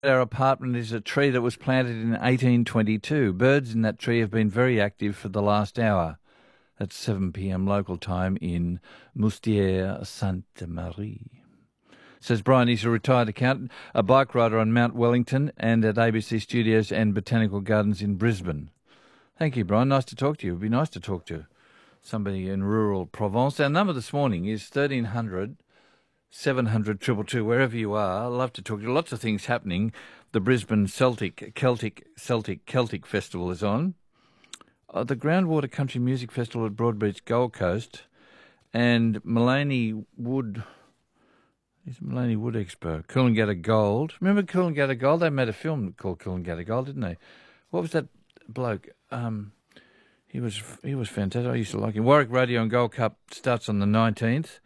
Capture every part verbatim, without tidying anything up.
our apartment is a tree that was planted in eighteen twenty-two. Birds in that tree have been very active for the last hour. That's seven p m local time in Moustiers Sainte Marie. Says Brian, he's a retired accountant, a bike rider on Mount Wellington and at A B C Studios and Botanical Gardens in Brisbane. Thank you, Brian. Nice to talk to you. It would be nice to talk to somebody in rural Provence. Our number this morning is thirteen hundred, seven hundred, two two two, wherever you are. I'd love to talk to you. Lots of things happening. The Brisbane Celtic, Celtic, Celtic, Celtic Festival is on. Uh, the Groundwater Country Music Festival at Broadbeach, Gold Coast. And Mulaney Wood, is Mulaney Wood Expo, Coolangatta Gold. Remember Coolangatta Gold? They made a film called Coolangatta Gold, didn't they? What was that bloke? Um, he was he was fantastic. I used to like him. Warwick Radio and Gold Cup starts on the nineteenth.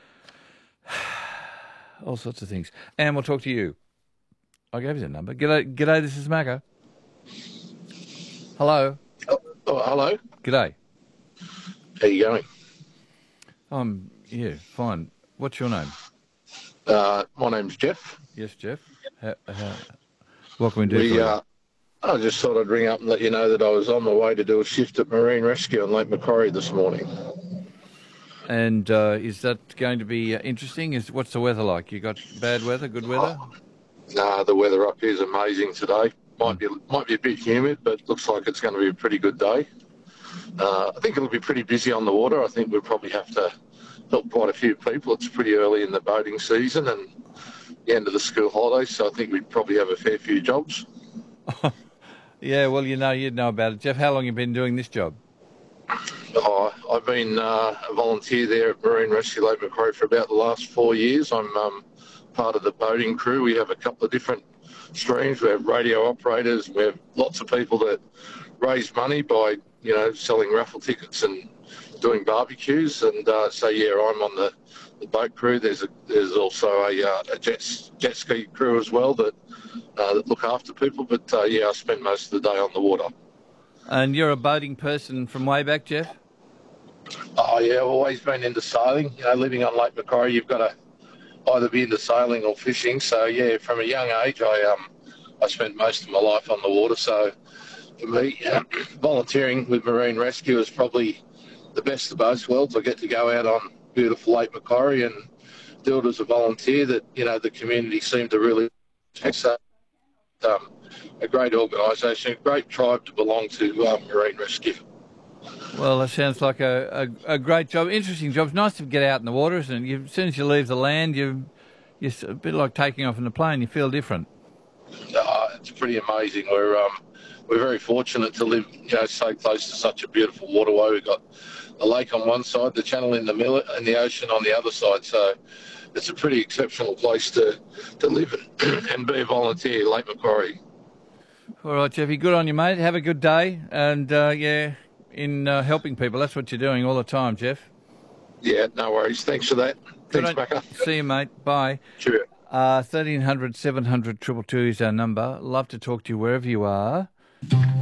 All sorts of things. And we'll talk to you. I gave you the number. G'day, g'day, this is Macca. Hello. Oh, oh, hello. G'day. How you going? Um, yeah, fine. What's your name? Uh, my name's Jeff. Yes, Jeff. How, how, what can we do We, for you? uh, I just thought I'd ring up and let you know that I was on my way to do a shift at Marine Rescue on Lake Macquarie this morning. And uh, is that going to be uh, interesting? Is What's the weather like? You got bad weather, good weather? Oh, nah, the weather up here is amazing today. Might be might be a bit humid, but looks like it's going to be a pretty good day. Uh, I think it'll be pretty busy on the water. I think we'll probably have to help quite a few people. It's pretty early in the boating season and the end of the school holidays, so I think we'd probably have a fair few jobs. Yeah, well, you know, you'd know about it. Jeff, how long have you been doing this job? Oh, I've been uh, a volunteer there at Marine Rescue Lake Macquarie for about the last four years. I'm um, part of the boating crew. We have a couple of different streams. We have radio operators. We have lots of people that raise money by, you know, selling raffle tickets and doing barbecues. And uh, so, yeah, I'm on the, the boat crew. There's a, there's also a, uh, a jet, jet ski crew as well that, uh, that look after people. But, uh, yeah, I spend most of the day on the water. And you're a boating person from way back, Jeff? Oh, yeah, I've always been into sailing. You know, living on Lake Macquarie, you've got to either be into sailing or fishing. So, yeah, from a young age, I um, I spent most of my life on the water. So, for me, uh, volunteering with Marine Rescue is probably the best of both worlds. I get to go out on beautiful Lake Macquarie and do it as a volunteer that, you know, the community seem to really take. So, um, a great organisation, a great tribe to belong to, um, Marine Rescue. Well, that sounds like a, a, a great job, interesting job. It's nice to get out in the water, isn't it? You, as soon as you leave the land, you, you're a bit like taking off in a plane. You feel different. Uh, it's pretty amazing. We're um, we're very fortunate to live, you know, so close to such a beautiful waterway. We've got the lake on one side, the channel in the middle, and the ocean on the other side. So it's a pretty exceptional place to, to live and, and be a volunteer, Lake Macquarie. All right, Jeffy, good on you, mate. Have a good day. And, uh, yeah, in uh, helping people, that's what you're doing all the time, Jeff. Yeah, no worries. Thanks for that. Thanks, Macca. See you, mate. Bye. Cheerio. Uh, thirteen hundred, seven hundred, two two two is our number. Love to talk to you wherever you are.